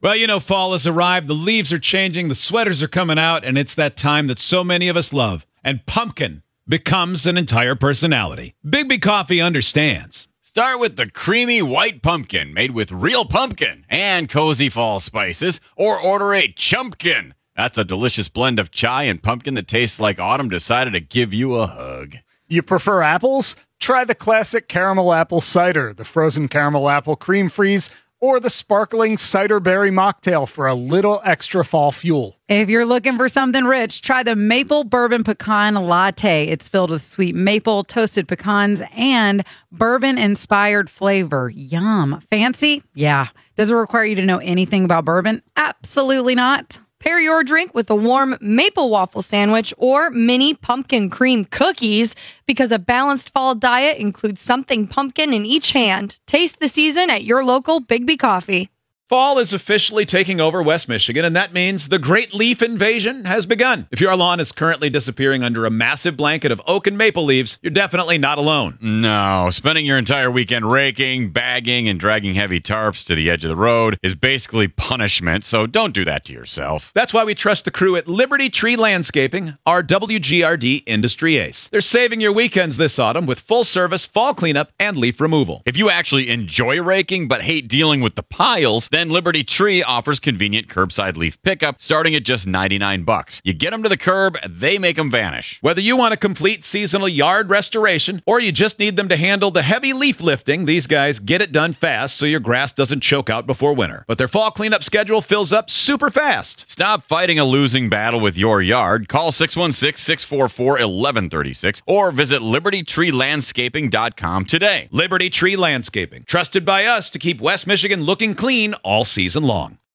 Well, fall has arrived, the leaves are changing, the sweaters are coming out, and it's that time that so many of us love. And pumpkin becomes an entire personality. Big Coffee understands. Start with the creamy white pumpkin made with real pumpkin and cozy fall spices, or order a chumpkin. That's a delicious blend of chai and pumpkin that tastes like autumn decided to give you a hug. You prefer apples? Try the classic caramel apple cider, the frozen caramel apple cream freeze, or the sparkling cider berry mocktail for a little extra fall fuel. If you're looking for something rich, try the Maple Bourbon Pecan Latte. It's filled with sweet maple, toasted pecans, and bourbon-inspired flavor. Yum. Fancy? Yeah. Does it require you to know anything about bourbon? Absolutely not. Pair your drink with a warm maple waffle sandwich or mini pumpkin cream cookies, because a balanced fall diet includes something pumpkin in each hand. Taste the season at your local Bigby Coffee. Fall is officially taking over West Michigan, and that means the Great Leaf Invasion has begun. If your lawn is currently disappearing under a massive blanket of oak and maple leaves, you're definitely not alone. No, spending your entire weekend raking, bagging, and dragging heavy tarps to the edge of the road is basically punishment, so don't do that to yourself. That's why we trust the crew at Liberty Tree Landscaping, our WGRD industry ace. They're saving your weekends this autumn with full-service fall cleanup and leaf removal. If you actually enjoy raking but hate dealing with the piles, then Liberty Tree offers convenient curbside leaf pickup starting at just $99. You get them to the curb, they make them vanish. Whether you want a complete seasonal yard restoration or you just need them to handle the heavy leaf lifting, these guys get it done fast so your grass doesn't choke out before winter. But their fall cleanup schedule fills up super fast. Stop fighting a losing battle with your yard. Call 616-644-1136 or visit LibertyTreeLandscaping.com today. Liberty Tree Landscaping, trusted by us to keep West Michigan looking clean all season long.